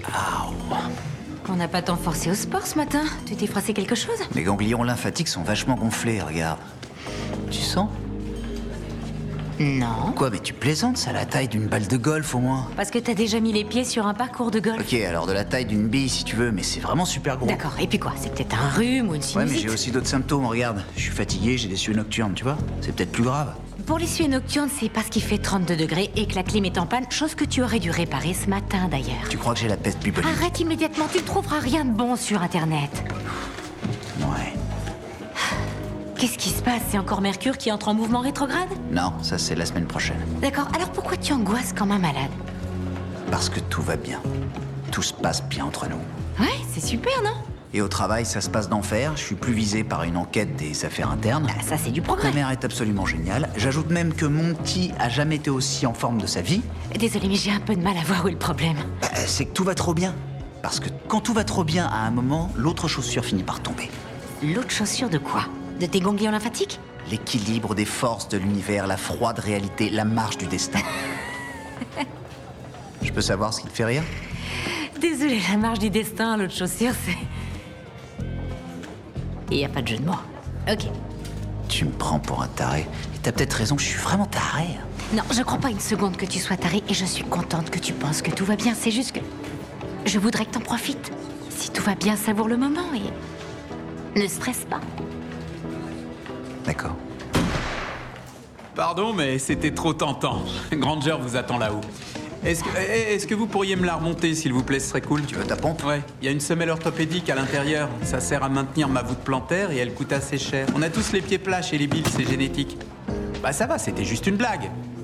On n'a pas tant forcé au sport ce matin. Tu t'es froissé quelque chose? Mes ganglions lymphatiques sont vachement gonflés, regarde. Tu sens? Non. Quoi, mais tu plaisantes, ça a la taille d'une balle de golf au moins. Parce que t'as déjà mis les pieds sur un parcours de golf. Ok, alors de la taille d'une bille si tu veux, mais c'est vraiment super gros. D'accord, et puis quoi? C'est peut-être un rhume ou une Ouais, sinusite? mais j'ai aussi d'autres symptômes, regarde. Je suis fatigué, j'ai des sueurs nocturnes, tu vois. C'est peut-être plus grave. Pour les suées nocturnes, c'est parce qu'il fait 32 degrés et que la clim est en panne, chose que tu aurais dû réparer ce matin d'ailleurs. Tu crois que j'ai la peste bubonique? Arrête immédiatement, tu ne trouveras rien de bon sur Internet. Ouais. Qu'est-ce qui se passe? C'est encore Mercure qui entre en mouvement rétrograde? Non, ça c'est la semaine prochaine. D'accord, alors pourquoi tu angoisses comme un malade? Parce que tout va bien. Tout se passe bien entre nous. Ouais, c'est super, non? Et au travail, ça se passe d'enfer. Je suis plus visé par une enquête des affaires internes. Bah, ça c'est du Ta progrès. mère est absolument géniale. J'ajoute même que mon petit a jamais été aussi en forme de sa vie. Désolée, mais j'ai un peu de mal à voir où est le problème. C'est que tout va trop bien. Parce que quand tout va trop bien, à un moment, l'autre chaussure finit par tomber. L'autre chaussure de quoi? De tes ganglions lymphatiques? L'équilibre des forces de l'univers, la froide réalité, la marche du destin. Je peux savoir ce qui te fait rire? Désolée, la marche du destin, l'autre chaussure, c'est... Il y a pas de jeu de mots. Ok. Tu me prends pour un taré. Et t'as peut-être raison, je suis vraiment taré. Non, je crois pas une seconde que tu sois taré et je suis contente que tu penses que tout va bien. C'est juste que... Je voudrais que t'en profites. Si tout va bien, savoure le moment et... Ne stresse pas. D'accord. Pardon, mais c'était trop tentant. Granger vous attend là-haut. Est-ce que vous pourriez me la remonter, s'il vous plaît? Ce serait cool. Tu veux ta pompe? Ouais, il y a une semelle orthopédique à l'intérieur. Ça sert à maintenir ma voûte plantaire et elle coûte assez cher. On a tous les pieds plats chez les Bills, c'est génétique. Bah ça va, c'était juste une blague.